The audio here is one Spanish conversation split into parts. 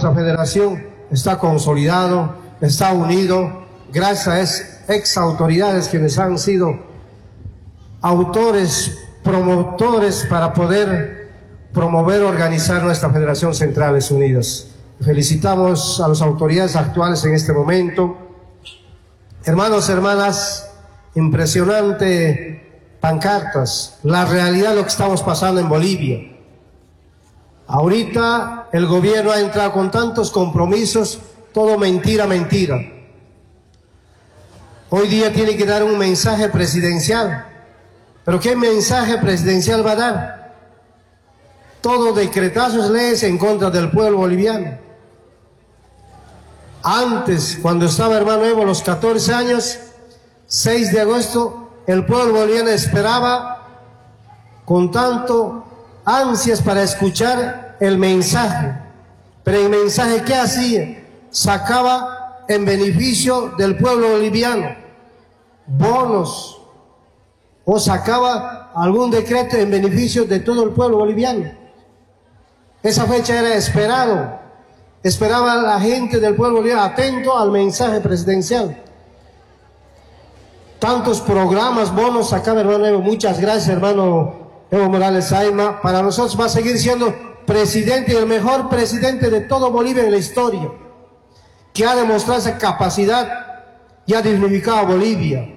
nuestra federación está consolidado, está unido, gracias a ex autoridades quienes han sido autores, promotores para poder promover, organizar nuestra Federación Centrales Unidas. Felicitamos a las autoridades actuales en este momento. Hermanos, hermanas, impresionante pancartas, la realidad de lo que estamos pasando en Bolivia. Ahorita el gobierno ha entrado con tantos compromisos, todo mentira, mentira. Hoy día tiene que dar un mensaje presidencial. ¿Pero qué mensaje presidencial va a dar? Todo decretazos, leyes en contra del pueblo boliviano. Antes, cuando estaba hermano Evo, los 14 años, 6 de agosto, el pueblo boliviano esperaba con tanto ansias para escuchar el mensaje. Pero el mensaje, ¿qué hacía? Sacaba en beneficio del pueblo boliviano bonos, o sacaba algún decreto en beneficio de todo el pueblo boliviano. Esa fecha era esperaba la gente del pueblo boliviano atento al mensaje presidencial. Tantos programas, bonos sacaba hermano Evo. Muchas gracias hermano Evo Morales Ayma. Para nosotros va a seguir siendo presidente y el mejor presidente de todo Bolivia en la historia, que ha demostrado esa capacidad y ha dignificado a Bolivia.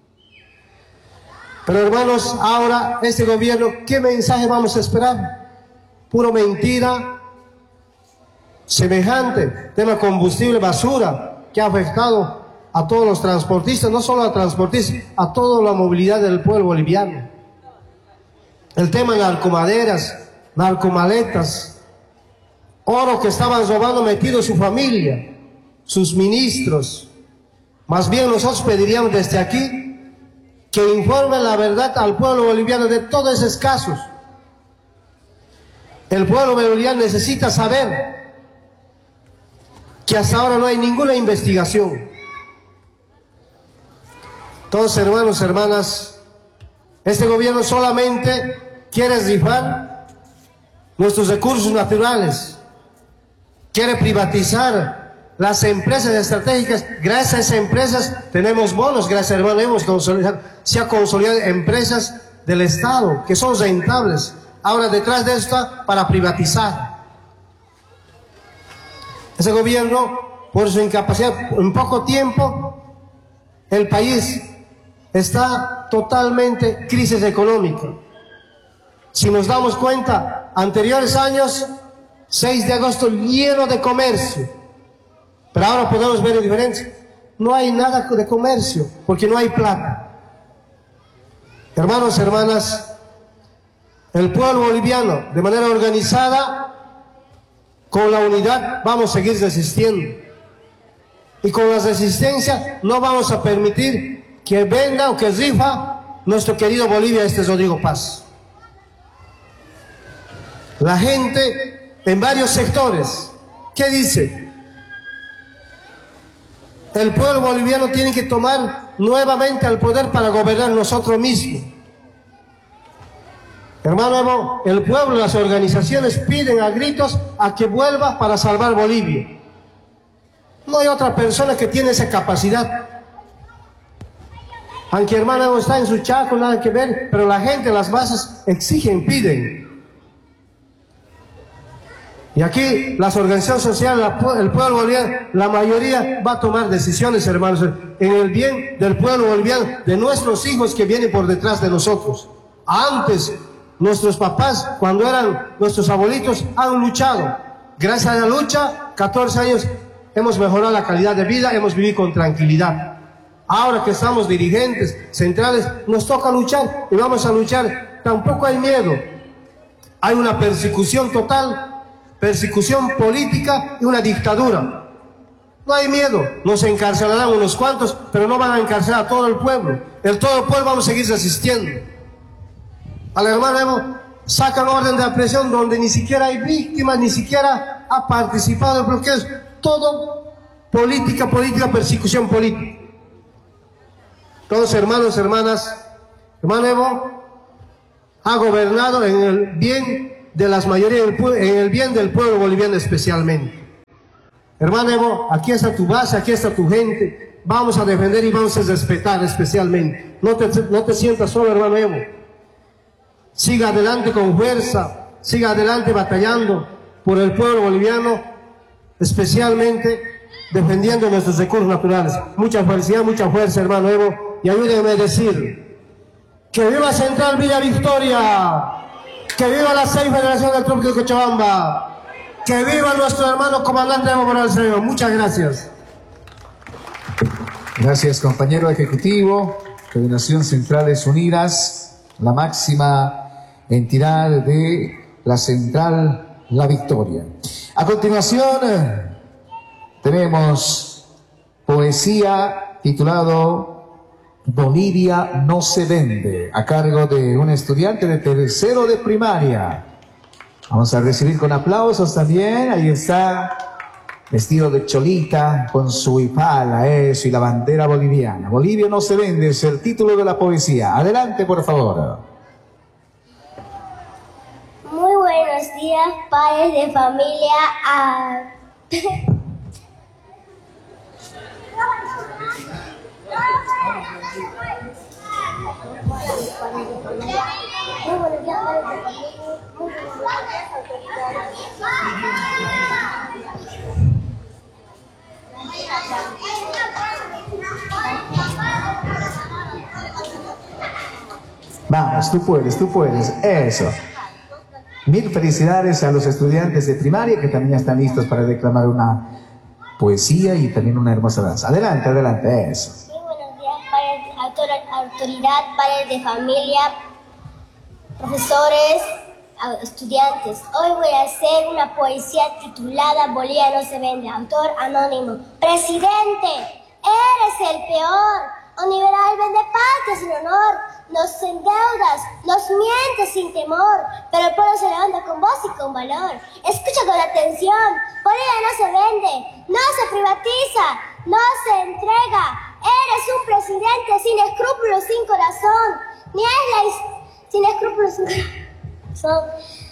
Pero hermanos, ahora este gobierno, ¿qué mensaje vamos a esperar? Puro mentira, semejante tema combustible, basura, que ha afectado a todos los transportistas, no solo a transportistas, a toda la movilidad del pueblo boliviano. El tema de narcomaderas, narcomaletas, oro que estaban robando metido su familia, sus ministros. Más bien nosotros pediríamos desde aquí que informen la verdad al pueblo boliviano de todos esos casos. El pueblo boliviano necesita saber que hasta ahora no hay ninguna investigación. Entonces, hermanos, hermanas, este gobierno solamente quiere rifar nuestros recursos naturales, quiere privatizar las empresas estratégicas. Gracias a esas empresas tenemos bonos, gracias hermano, se ha consolidado empresas del Estado que son rentables. Ahora detrás de esto está para privatizar. Ese gobierno, por su incapacidad, en poco tiempo el país está totalmente en crisis económica. Si nos damos cuenta, anteriores años, 6 de agosto lleno de comercio, pero ahora podemos ver la diferencia. No hay nada de comercio porque no hay plata. Hermanos, hermanas, el pueblo boliviano de manera organizada, con la unidad vamos a seguir resistiendo, y con la resistencia no vamos a permitir que venga o que rifa nuestro querido Bolivia, este es Rodrigo Paz. La gente en varios sectores, ¿qué dice? El pueblo boliviano tiene que tomar nuevamente el poder para gobernar nosotros mismos. Hermano Evo, el pueblo y las organizaciones piden a gritos a que vuelva para salvar Bolivia. No hay otra persona que tiene esa capacidad. Aunque hermano Evo está en su chaco, nada que ver, pero la gente, las masas exigen, piden. Y aquí las organizaciones sociales, el pueblo boliviano, la mayoría va a tomar decisiones, hermanos, en el bien del pueblo boliviano, de nuestros hijos que vienen por detrás de nosotros. Antes, nuestros papás, cuando eran nuestros abuelitos, han luchado. Gracias a la lucha, 14 años, hemos mejorado la calidad de vida, hemos vivido con tranquilidad. Ahora que estamos dirigentes, centrales, nos toca luchar y vamos a luchar. Tampoco hay miedo. Hay una persecución total, persecución política y una dictadura. No hay miedo, nos encarcelarán unos cuantos, pero no van a encarcelar a todo el pueblo. Todo el pueblo vamos a seguir resistiendo. Al hermano Evo sacan orden de aprehensión donde ni siquiera hay víctimas, ni siquiera ha participado en bloqueos. Todo política, persecución política. Entonces, hermanos, hermanas, hermano Evo ha gobernado en el bien de las mayorías, en el bien del pueblo boliviano especialmente. Hermano Evo, aquí está tu base, aquí está tu gente. Vamos a defender y vamos a respetar especialmente. No te sientas solo, hermano Evo. Siga adelante con fuerza, siga adelante batallando por el pueblo boliviano, especialmente defendiendo nuestros recursos naturales. Mucha felicidad, mucha fuerza, hermano Evo, y ayúdenme a decir que viva Central Villa Victoria, que viva la 6 Federación del Trópico de Cochabamba, que viva nuestro hermano comandante Evo Morales Rego. Muchas gracias. Gracias, compañero ejecutivo. Federación Centrales Unidas, la máxima entidad de la Central La Victoria. A continuación tenemos poesía titulado Bolivia no se vende, a cargo de un estudiante de tercero de primaria. Vamos a recibir con aplausos también. Ahí está, vestido de cholita, con su ipala, eso, y la bandera boliviana. Bolivia no se vende es el título de la poesía. Adelante, por favor. Muy buenos días, padres de familia. Vamos, tú puedes, eso. Mil felicidades a los estudiantes de primaria que también están listos para declamar una poesía y también una hermosa danza. Adelante, adelante, eso. Muy buenos días, autoridad, padres de familia, profesores, estudiantes. Hoy voy a hacer una poesía titulada Bolivia no se vende, autor anónimo. Presidente, eres el peor. Oliveral vende patria sin honor, nos endeudas, nos mientes sin temor, pero el pueblo se levanta con voz y con valor. Escucha con atención, Bolivia no se vende, no se privatiza, no se entrega. Eres un presidente sin escrúpulos, sin corazón, ni es sin escrúpulos, sin corazón.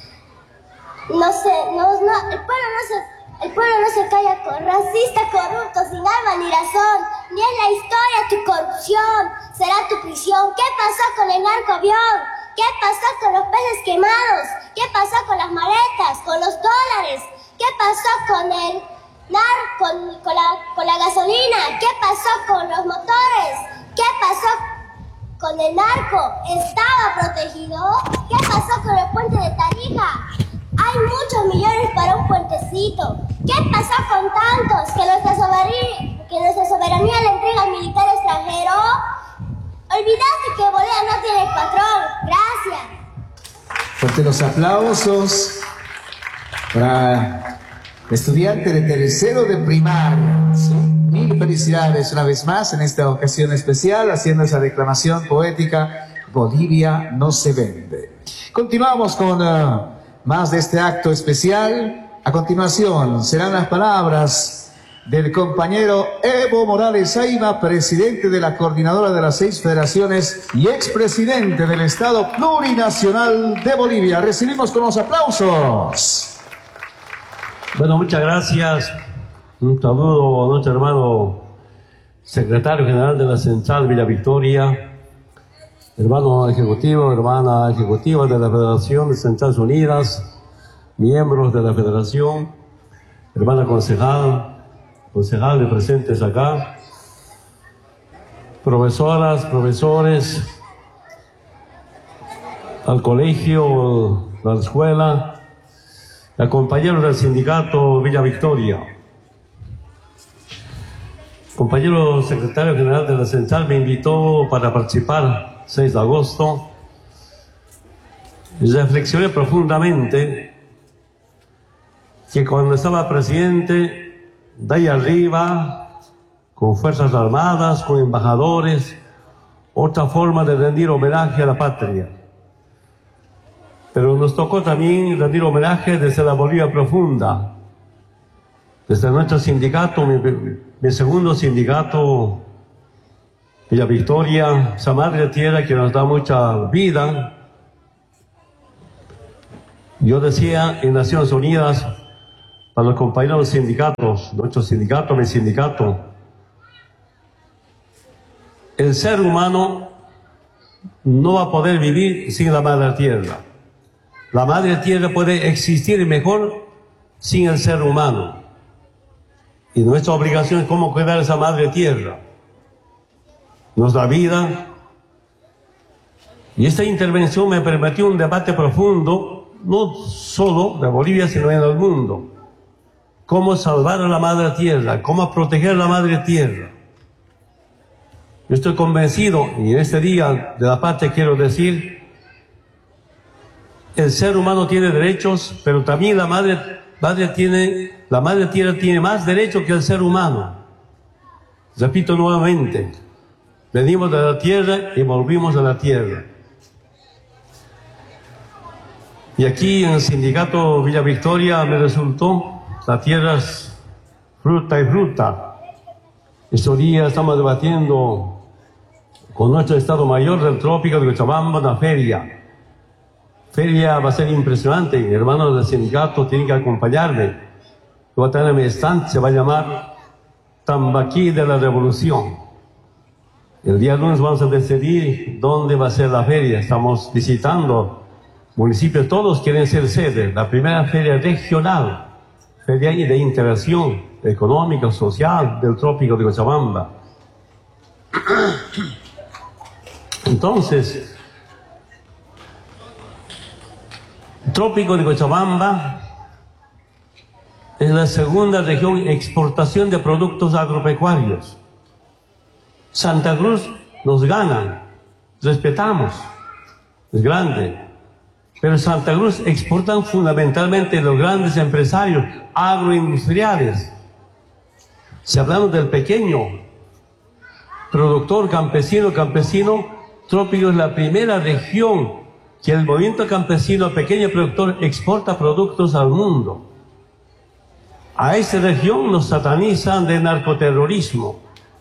El pueblo no se calla con racista, corrupto, sin alma ni razón. Ni es la historia tu corrupción, será tu prisión. ¿Qué pasó con el narcoavión? ¿Qué pasó con los peces quemados? ¿Qué pasó con las maletas, con los dólares? ¿Qué pasó con el con la gasolina? ¿Qué pasó con los motores? ¿Qué pasó con el narco? ¿Estaba protegido? ¿Qué pasó con el puente de Tarija? Hay muchos millones para un puentecito. ¿Qué pasó con tantos que nuestra soberanía le entrega al militar extranjero? Olvidaste que Bolivia no tiene patrón. Gracias. Fuerte los aplausos para el estudiante de tercero de primaria. ¿Sí? Mil felicidades una vez más en esta ocasión especial, haciendo esa declamación poética, Bolivia no se vende. Continuamos con más de este acto especial. A continuación serán las palabras del compañero Evo Morales Ayma, presidente de la Coordinadora de las 6 Federaciones y expresidente del Estado Plurinacional de Bolivia. Recibimos con los aplausos. Bueno, muchas gracias. Un saludo a nuestro hermano secretario general de la Central Villa Victoria, hermano ejecutivo, hermana ejecutiva de la Federación de Centrales Unidas, miembros de la Federación, hermana concejales presentes acá, profesoras, profesores, al colegio, la escuela, a compañeros del sindicato Villa Victoria. Compañero secretario general de la Central me invitó para participar 6 de agosto. Reflexioné profundamente que cuando estaba presidente, de ahí arriba, con Fuerzas Armadas, con embajadores, otra forma de rendir homenaje a la patria. Pero nos tocó también rendir homenaje desde la Bolivia profunda, desde nuestro sindicato, mi segundo sindicato, Villa Victoria, esa madre tierra que nos da mucha vida. Yo decía en Naciones Unidas, para los compañeros de los sindicatos, nuestro sindicato, mi sindicato. El ser humano no va a poder vivir sin la madre tierra. La madre tierra puede existir mejor sin el ser humano. Y nuestra obligación es cómo cuidar esa madre tierra. Nos da vida. Y esta intervención me permitió un debate profundo, no solo de Bolivia, sino en el mundo. Cómo salvar a la madre tierra, cómo proteger la madre tierra. Yo estoy convencido, y en este día de la patria quiero decir, el ser humano tiene derechos, pero también la madre tierra tiene más derechos que el ser humano. Repito nuevamente, venimos de la tierra y volvimos a la tierra. Y aquí en el sindicato Villa Victoria me resultó, la tierra es fruta y fruta. Estos días estamos debatiendo con nuestro Estado Mayor del Trópico de Cochabamba una feria. Feria va a ser impresionante. Mi hermano del sindicato tiene que acompañarme. Voy a tener mi stand, se va a llamar Tambaquí de la Revolución. El día lunes vamos a decidir dónde va a ser la feria. Estamos visitando municipios, todos quieren ser sede. La primera feria regional, feria de interacción económica, social del Trópico de Cochabamba. Entonces, el Trópico de Cochabamba es la segunda región en exportación de productos agropecuarios. Santa Cruz nos gana, respetamos, es grande. Pero Santa Cruz exportan fundamentalmente los grandes empresarios agroindustriales. Si hablamos del pequeño productor campesino, Trópico es la primera región que el movimiento campesino, pequeño productor, exporta productos al mundo. A esta región nos satanizan de narcoterrorismo.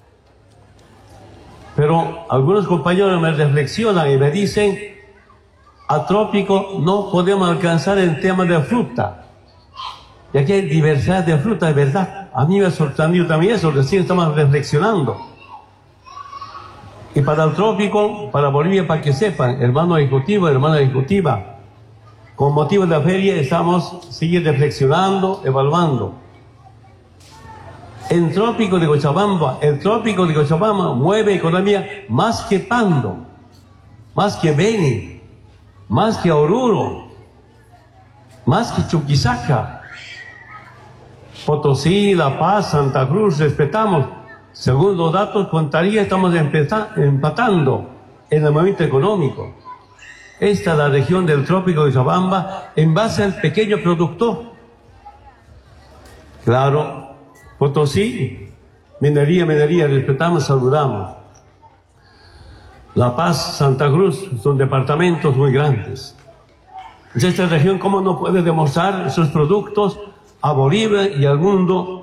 Pero algunos compañeros me reflexionan y me dicen, a Trópico no podemos alcanzar el tema de fruta. Y aquí hay diversidad de fruta, de verdad. A mí me ha sorprendido también eso, recién estamos reflexionando. Y para el Trópico, para Bolivia, para que sepan, hermano ejecutivo, hermana ejecutiva, con motivo de la feria estamos siguiendo reflexionando, evaluando. El Trópico de Cochabamba mueve economía más que Pando, más que Beni, más que Oruro, más que Chuquisaca, Potosí, La Paz, Santa Cruz, respetamos. Según los datos, contaría, estamos empatando en el movimiento económico. Esta es la región del Trópico de Cochabamba en base al pequeño productor. Claro, Potosí, minería, respetamos, saludamos. La Paz, Santa Cruz, son departamentos muy grandes. Esta región, ¿cómo no puede demostrar sus productos a Bolivia y al mundo?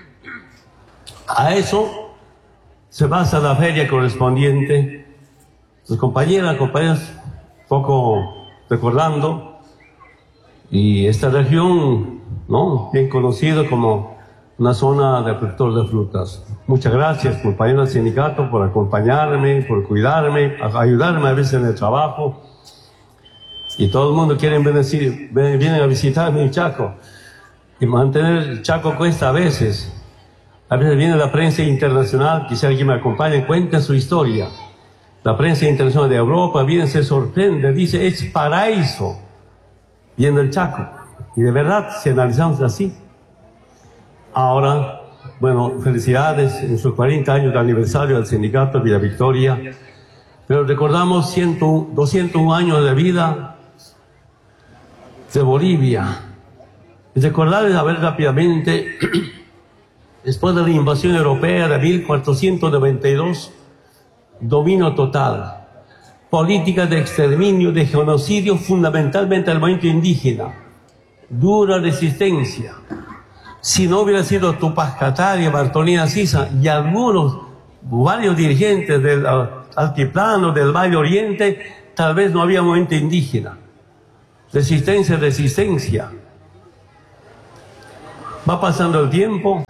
A eso se basa la feria correspondiente. Sus compañeros, poco recordando, y esta región, ¿no?, bien conocido como una zona de productor de frutas. Muchas gracias, compañeros del sindicato, por acompañarme, por cuidarme, ayudarme a veces en el trabajo. Y todo el mundo quiere vienen a visitar mi Chaco. Y mantener Chaco cuesta a veces. A veces viene la prensa internacional, quisiera que me acompañen, cuenten su historia. La prensa internacional de Europa viene, se sorprende, dice, es paraíso, viendo el Chaco. Y de verdad, si analizamos así. Ahora, bueno, felicidades en sus 40 años de aniversario del sindicato Villa Victoria. Pero recordamos 201 años de vida de Bolivia. Y recordarles, a ver rápidamente, después de la invasión europea de 1492, dominio total, política de exterminio, de genocidio, fundamentalmente al movimiento indígena, dura resistencia. Si no hubiera sido Tupac Katari, Bartolina Sisa y varios dirigentes del altiplano, del Valle Oriente, tal vez no había movimiento indígena. Resistencia. Va pasando el tiempo.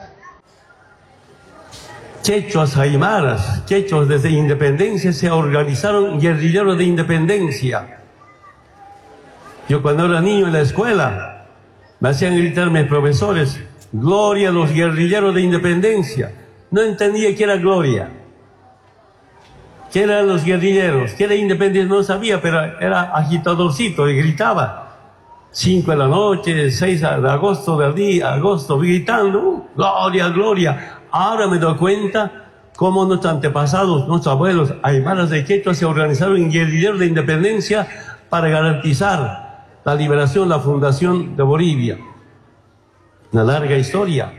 Quechuas, aymaras, quechuas desde independencia se organizaron guerrilleros de independencia. Yo cuando era niño en la escuela me hacían gritar mis profesores, gloria a los guerrilleros de independencia. No entendía qué era gloria, qué eran los guerrilleros, qué era independencia, no sabía, pero era agitadorcito y gritaba. 5 de la noche, 6 de agosto del día, agosto, gritando, gloria, gloria. Ahora me doy cuenta cómo nuestros antepasados, nuestros abuelos, aymaras de Quechua se organizaron en guerrilleros de independencia para garantizar la liberación, la fundación de Bolivia. Una larga historia.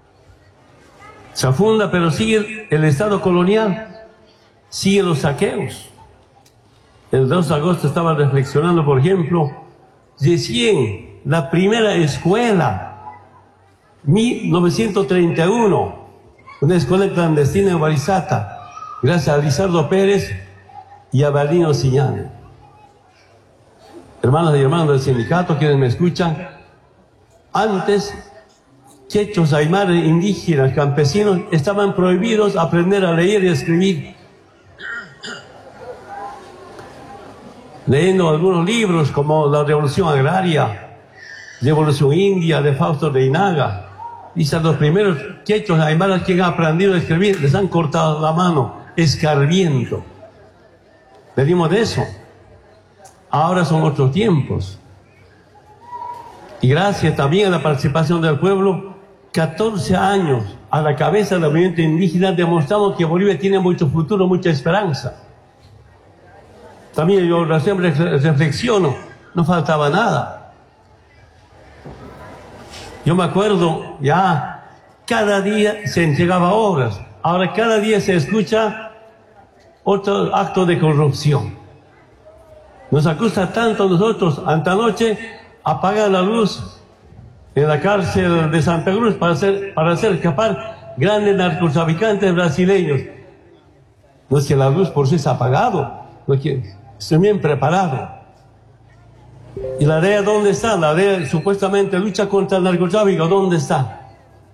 Se funda, pero sigue el Estado colonial, sigue los saqueos. El 2 de agosto estaba reflexionando, por ejemplo, recién la primera escuela, 1931, una escuela clandestina en Barizata, gracias a Lizardo Pérez y a Bernino Siñán. Hermanas y hermanos del sindicato, quienes me escuchan, antes, quechos, aymaras, indígenas, campesinos, estaban prohibidos aprender a leer y a escribir. Leyendo algunos libros como La Revolución Agraria, Revolución India, de Fausto Reinaga. Dice, a los primeros quechos, aymaras que han aprendido a escribir, les han cortado la mano, escarbiendo. Venimos de eso. Ahora son otros tiempos. Y gracias también a la participación del pueblo, 14 años a la cabeza del movimiento indígena, demostramos que Bolivia tiene mucho futuro, mucha esperanza. También yo siempre reflexiono, no faltaba nada. Yo me acuerdo, ya cada día se entregaba obras, ahora cada día se escucha otro acto de corrupción. Nos acusa tanto a nosotros, antanoche apagan la luz en la cárcel de Santa Cruz para hacer escapar grandes narcotraficantes brasileños. No es que la luz por sí se ha apagado, no es que estoy bien preparado. ¿Y la DEA dónde está? La DEA supuestamente lucha contra el narcotráfico, ¿dónde está?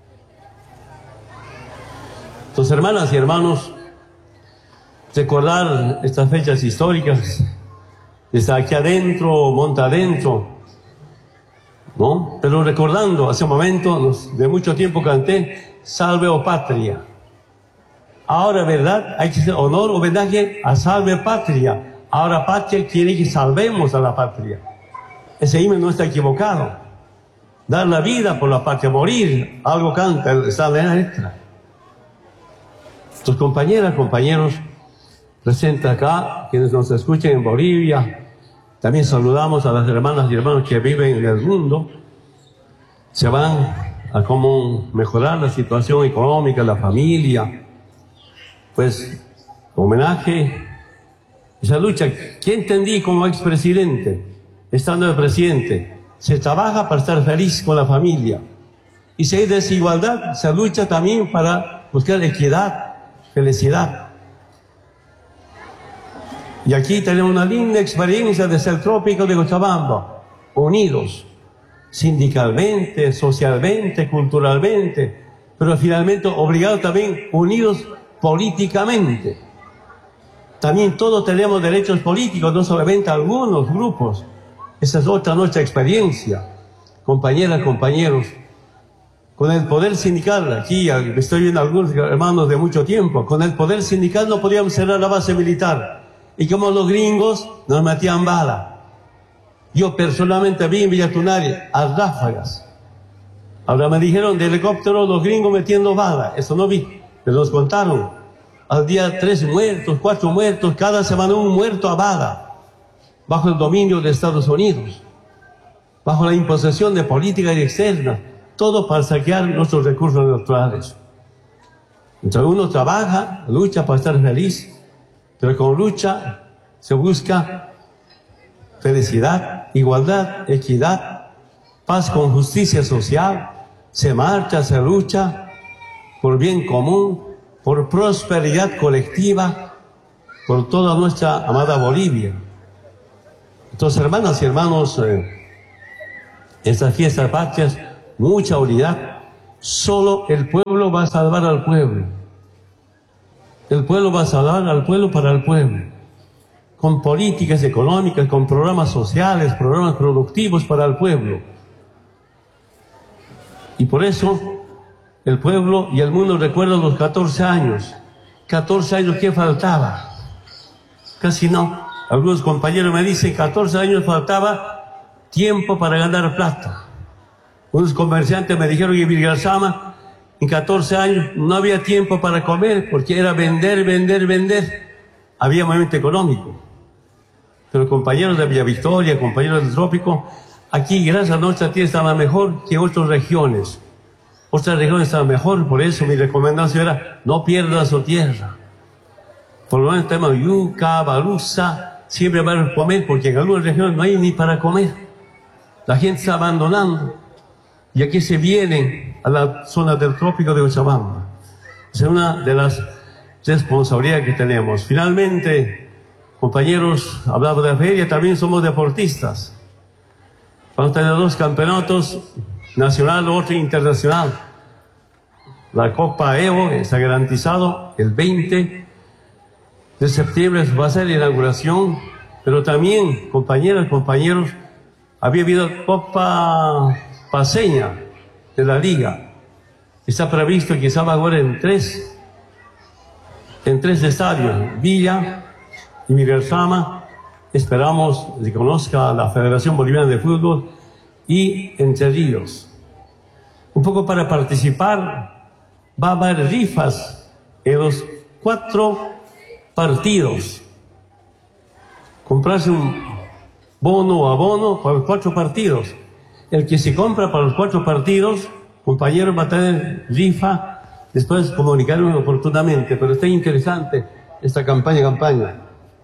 Entonces, hermanas y hermanos, recordar estas fechas históricas, desde aquí adentro, monte adentro, ¿no? Pero recordando, hace un momento, de mucho tiempo canté, Salve o Patria. Ahora, ¿verdad? Hay que hacer honor, homenaje a Salve Patria. Ahora patria quiere que salvemos a la patria. Ese himno no está equivocado. Dar la vida por la patria, morir, algo canta, está en la letra. Tus compañeras, compañeros, presentes acá, quienes nos escuchen en Bolivia, también saludamos a las hermanas y hermanos que viven en el mundo. Se van a cómo mejorar la situación económica, la familia. Pues, homenaje, esa lucha que entendí como expresidente, estando de presidente, se trabaja para estar feliz con la familia. Y si hay desigualdad, se lucha también para buscar equidad, felicidad. Y aquí tenemos una linda experiencia desde el trópico de Cochabamba, unidos, sindicalmente, socialmente, culturalmente, pero finalmente obligados también, unidos políticamente. También todos tenemos derechos políticos, no solamente algunos grupos. Esa es otra nuestra experiencia. Compañeras, compañeros, con el poder sindical, aquí estoy viendo algunos hermanos de mucho tiempo, con el poder sindical no podíamos cerrar la base militar. Y como los gringos nos metían bala. Yo personalmente vi en Villa Tunari a ráfagas. Ahora me dijeron de helicóptero los gringos metiendo bala. Eso no vi, pero nos contaron. Al día 3 muertos, 4 muertos, cada semana un muerto a bala. Bajo el dominio de Estados Unidos. Bajo la imposición de política externa. Todo para saquear nuestros recursos naturales. Entonces uno trabaja, lucha para estar feliz. Pero con lucha se busca felicidad, igualdad, equidad, paz con justicia social. Se marcha, se lucha por bien común, por prosperidad colectiva, por toda nuestra amada Bolivia. Entonces, hermanas y hermanos, estas fiestas patrias, mucha unidad, Solo el pueblo va a salvar al pueblo. El pueblo va a salvar al pueblo para el pueblo. Con políticas económicas, con programas sociales, programas productivos para el pueblo. Y por eso el pueblo y el mundo recuerdan los 14 años. 14 años, ¿qué faltaba? Casi no. Algunos compañeros me dicen, 14 años faltaba tiempo para ganar plata. Unos comerciantes me dijeron que en Villasama, en 14 años no había tiempo para comer, porque era vender, vender, vender. Había movimiento económico. Pero compañeros de Villa Victoria, compañeros del Trópico, aquí, gracias a nuestra tierra, estaba mejor que otras regiones. Otras regiones estaban mejor, por eso mi recomendación era, no pierdan su tierra. Por lo menos tenemos yuca, baluza, siempre van a comer, porque en algunas regiones no hay ni para comer. La gente está abandonando. Y aquí se vienen a la zona del Trópico de Cochabamba. Es una de las responsabilidades que tenemos. Finalmente, compañeros, hablaba de la feria, también somos deportistas. Vamos a tener 2 campeonatos, nacional, otro internacional. La Copa Evo está garantizado el 20 de septiembre, va a ser la inauguración, pero también, compañeras, compañeros, había habido Copa Paseña de la Liga. Está previsto que se va ahora en tres estadios, Villa y Villasama. Esperamos que conozca la Federación Boliviana de Fútbol y Entre Ríos. Un poco para participar, va a haber rifas en los 4 partidos. Comprarse un bono o abono para los 4 partidos. El que se compra para los 4 partidos, compañero, va a tener rifa. Después comunicarme oportunamente, pero está interesante esta campaña.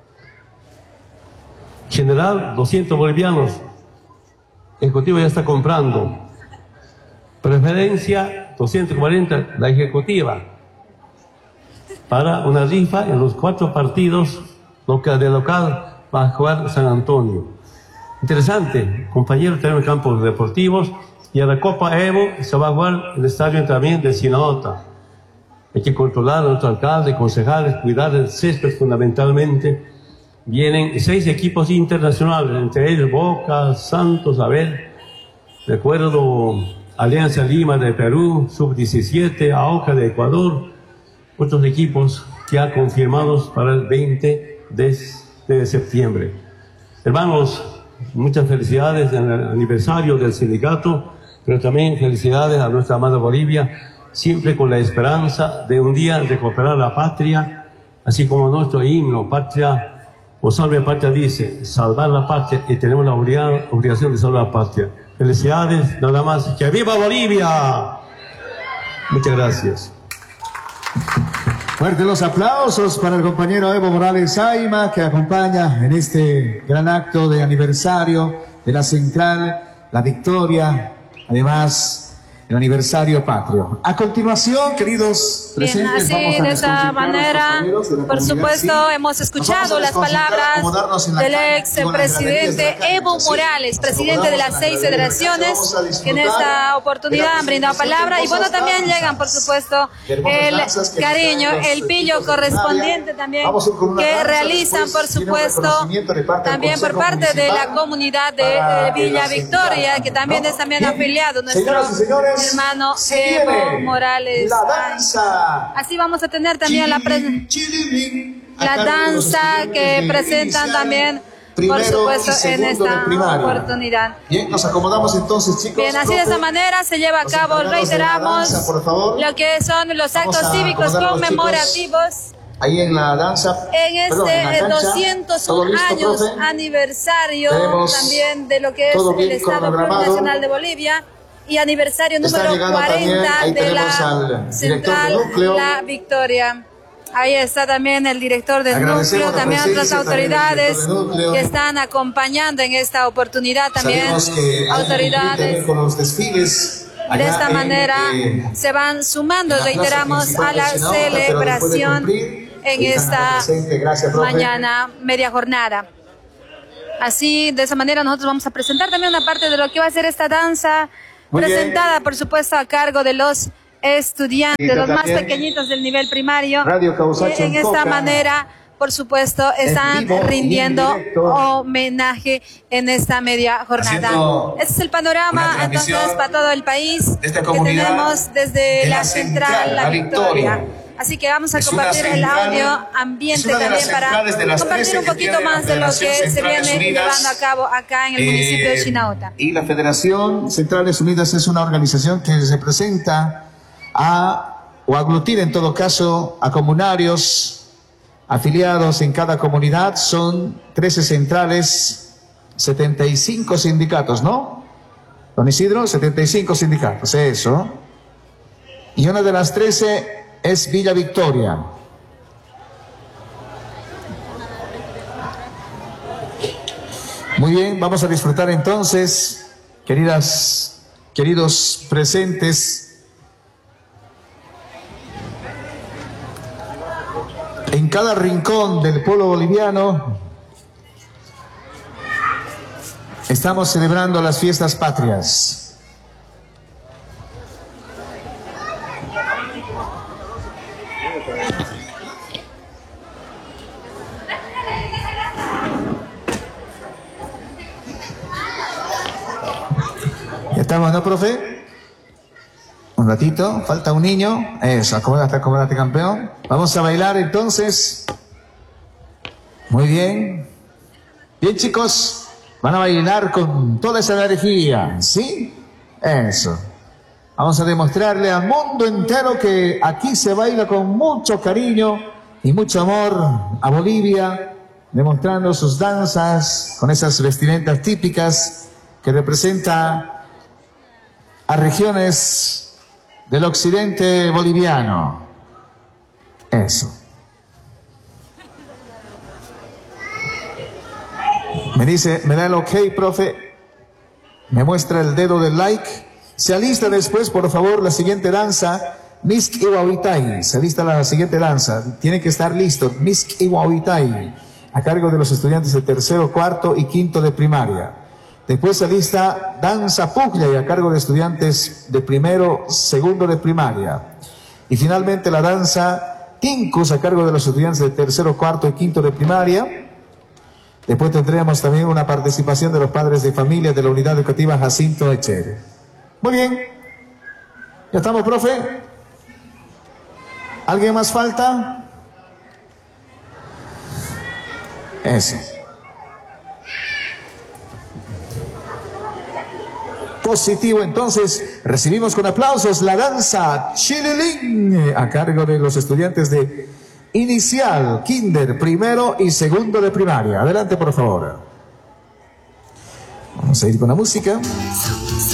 General, 200 bolivianos. Ejecutivo ya está comprando. Preferencia, 240, la ejecutiva. Para una rifa en los 4 partidos de local va a jugar San Antonio. Interesante, compañeros, tenemos campos deportivos y a la Copa Evo se va a jugar el estadio también de Sinota. Hay que controlar a nuestro alcalde, concejales, cuidar el césped fundamentalmente. Vienen 6 equipos internacionales, entre ellos Boca, Santos, Abel, recuerdo Alianza Lima de Perú, Sub-17, AOCA de Ecuador, otros equipos ya confirmados para el 20 de septiembre. Hermanos, muchas felicidades en el aniversario del sindicato, pero también felicidades a nuestra amada Bolivia, siempre con la esperanza de un día recuperar la patria, así como nuestro himno, patria, o salve patria dice, salvar la patria, y tenemos la obligación de salvar la patria. Felicidades, nada más, ¡que viva Bolivia! Muchas gracias. Fuertes los aplausos para el compañero Evo Morales Saima, que acompaña en este gran acto de aniversario de la Central La Victoria, además el aniversario patrio. A continuación, queridos presentes, bien, así de esta manera, por supuesto, hemos escuchado las palabras del expresidente Evo Morales, presidente de las 6 federaciones, que en esta oportunidad han brindado palabra. Y bueno, también llegan, por supuesto, el cariño, el pillo correspondiente también, que realizan, por supuesto, también por parte de la comunidad de Villa Victoria, que también es también afiliado nuestro hermano Evo Morales. La danza. Así vamos a tener también la danza que presentan también, por supuesto, en esta oportunidad. Bien, nos acomodamos entonces, chicos. Bien, así de esa manera se lleva a cabo, reiteramos, lo que son los actos cívicos conmemorativos. Ahí en la danza, en este 201 años aniversario también de lo que es el Estado Plurinacional de Bolivia. Y aniversario número 40 de la Central La Victoria. Ahí está también el director del núcleo, también otras autoridades que están acompañando en esta oportunidad, también autoridades. De esta manera se van sumando, reiteramos, a la celebración en esta mañana media jornada. Así, de esa manera nosotros vamos a presentar también una parte de lo que va a ser esta danza presentada, por supuesto, a cargo de los estudiantes, los más pequeñitos del nivel primario, que en esta manera, por supuesto, están rindiendo homenaje en esta media jornada. Este es el panorama, entonces, para todo el país que tenemos desde la central La Victoria. Así que vamos a compartir el audio ambiente también para compartir un poquito más de lo que se viene llevando a cabo acá en el municipio de Chinauta. Y la Federación Centrales Unidas es una organización que representa o aglutina en todo caso a comunarios afiliados en cada comunidad. Son 13 centrales, 75 sindicatos, ¿no? Don Isidro, 75 sindicatos, eso. Y una de las 13 es Villa Victoria. Muy bien, vamos a disfrutar entonces, queridos presentes, en cada rincón del pueblo boliviano estamos celebrando las fiestas patrias. ¿Estamos, no, profe? Un ratito, falta un niño. Eso, acomódate, campeón. Vamos a bailar entonces. Muy bien. Bien, chicos, van a bailar con toda esa energía, ¿sí? Eso. Vamos a demostrarle al mundo entero que aquí se baila con mucho cariño y mucho amor a Bolivia, demostrando sus danzas con esas vestimentas típicas que representan a regiones del occidente boliviano. Eso. Me dice, me da el ok, profe. Me muestra el dedo del like. Se alista después, por favor, la siguiente danza. Misk Iwawitai. Se alista la siguiente danza. Tiene que estar listo. Misk Iwawitai. A cargo de los estudiantes de tercero, cuarto y quinto de primaria. Después se alista Danza Puglia y a cargo de estudiantes de primero, segundo de primaria. Y finalmente la danza Tincus a cargo de los estudiantes de tercero, cuarto y quinto de primaria. Después tendremos también una participación de los padres de familia de la unidad educativa Jacinto Echere. Muy bien. ¿Ya estamos, profe? ¿Alguien más falta? Eso. Positivo, entonces recibimos con aplausos la danza Chililín a cargo de los estudiantes de inicial, kinder, primero y segundo de primaria. Adelante, por favor. Vamos a ir con la música.